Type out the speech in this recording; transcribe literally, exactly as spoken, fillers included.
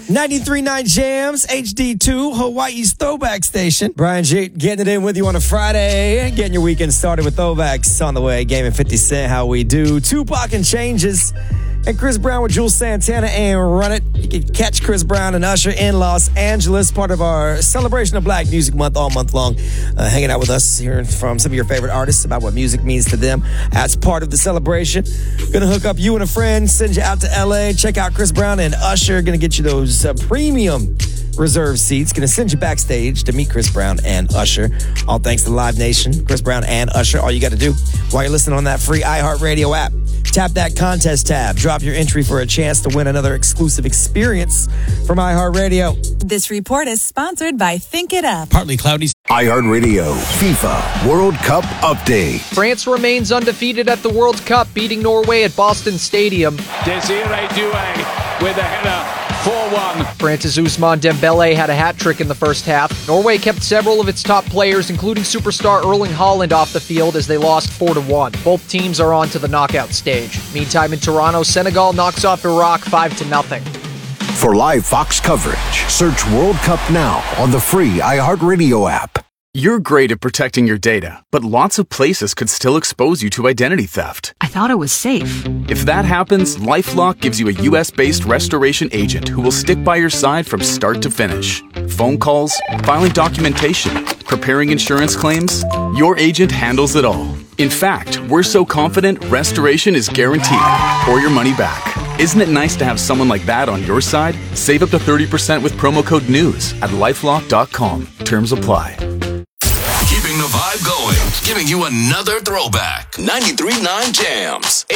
ninety-three point nine Jams, H D two, Hawaii's throwback station. Brian G getting it in with you on a Friday and getting your weekend started with throwbacks on the way. Game of fifty Cent, how we do. Tupac and Changes. And Chris Brown with Jules Santana and Run It. You can catch Chris Brown and Usher in Los Angeles, part of our celebration of Black Music Month all month long. Uh, hanging out with us, hearing from some of your favorite artists about what music means to them as part of the celebration. Gonna hook up you and a friend, send you out to L A. Check out Chris Brown and Usher. Gonna get you those uh, premium reserve seats. Gonna send you backstage to meet Chris Brown and Usher. All thanks to Live Nation, Chris Brown and Usher. All you got to do while you're listening on that free iHeartRadio app, tap that contest tab. Drop your entry for a chance to win another exclusive experience from iHeartRadio. This report is sponsored by Think It Up. Partly cloudy. iHeartRadio FIFA World Cup Update. France remains undefeated at the World Cup, beating Norway at Boston Stadium. Desiree Doué with a header. four one. France's Ousmane Dembele had a hat trick in the first half. Norway kept several of its top players, including superstar Erling Haaland, off the field as they lost four to one. Both teams are on to the knockout stage. Meantime, in Toronto, Senegal knocks off Iraq five to nothing. For live Fox coverage, search World Cup now on the free iHeartRadio app. You're great at protecting your data, but lots of places could still expose you to identity theft. I thought it was safe. If that happens, LifeLock gives you a U S-based restoration agent who will stick by your side from start to finish. Phone calls, filing documentation, preparing insurance claims, your agent handles it all. In fact, we're so confident restoration is guaranteed or your money back. Isn't it nice to have someone like that on your side? Save up to thirty percent with promo code NEWS at lifelock dot com. Terms apply. Keeping the vibe going, giving you another throwback. ninety-three point nine Jams.